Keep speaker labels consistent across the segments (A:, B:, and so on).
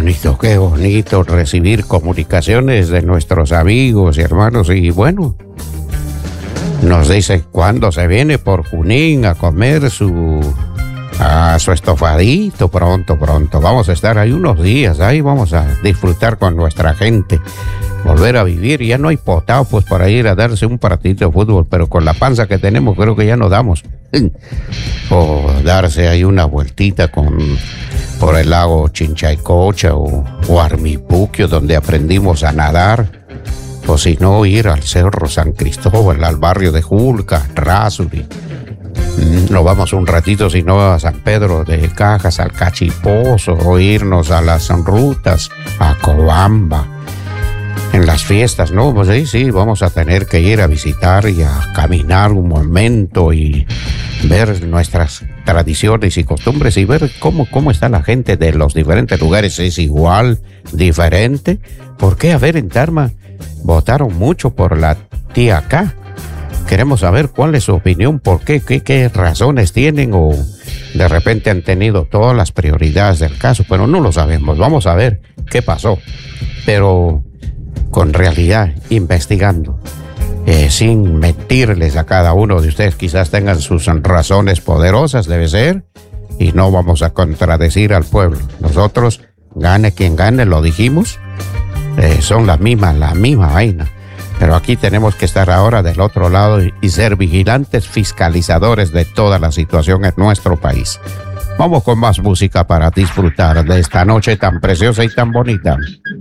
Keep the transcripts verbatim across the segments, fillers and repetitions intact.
A: bonito, qué bonito recibir comunicaciones de nuestros amigos y hermanos. Y bueno, nos dice cuándo se viene por Junín a comer su, a su estofadito. Pronto, pronto. Vamos a estar ahí unos días, ahí vamos a disfrutar con nuestra gente. Volver a vivir, ya no hay potao pues para ir a darse un partidito de fútbol, pero con la panza que tenemos creo que ya no damos. O darse ahí una vueltita con por el lago Chinchaycocha o, o Armipuquio, donde aprendimos a nadar, o si no, ir al Cerro San Cristóbal, al barrio de Julca, Rasuri. Nos vamos un ratito, si no, a San Pedro de Cajas, al Cachipozo, o irnos a las rutas, a Cobamba. En las fiestas, ¿no? Pues sí, sí, vamos a tener que ir a visitar y a caminar un momento y ver nuestras tradiciones y costumbres y ver cómo, cómo está la gente de los diferentes lugares. ¿Es igual, diferente? ¿Por qué? A ver, en Tarma votaron mucho por la tía acá. Queremos saber cuál es su opinión, por qué, qué, qué razones tienen o de repente han tenido todas las prioridades del caso, pero no lo sabemos. Vamos a ver qué pasó. Pero con realidad, investigando, eh, sin mentirles a cada uno de ustedes, quizás tengan sus razones poderosas, debe ser, y no vamos a contradecir al pueblo. Nosotros, gane quien gane, lo dijimos, eh, son la misma, la misma vaina, pero aquí tenemos que estar ahora del otro lado y, y ser vigilantes, fiscalizadores de toda la situación en nuestro país. Vamos con más música para disfrutar de esta noche tan preciosa y tan bonita.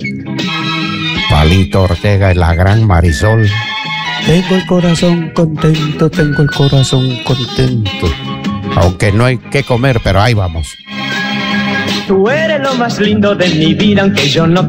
A: Palito Ortega y la gran Marisol. Tengo el corazón contento, tengo el corazón contento. Aunque no hay que comer, pero ahí vamos.
B: Tú eres lo más lindo de mi vida, aunque yo no